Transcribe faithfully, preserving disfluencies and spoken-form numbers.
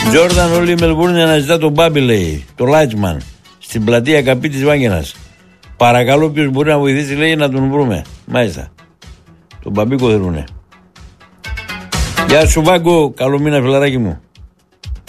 Τζόρνταν, όλη η Μελβούρνη αναζητά τον Μπάμπη, λέει. Το Λάιτσμαν. Στην πλατεία Καπή της Βάγγενας. Παρακαλώ, ποιος μπορεί να βοηθήσει, λέει, να τον βρούμε. Μάλιστα. Τον Μπαμπίκο θέλουνε. Γεια σου, Βάγκο. Καλό μήνα, φιλαράκι μου.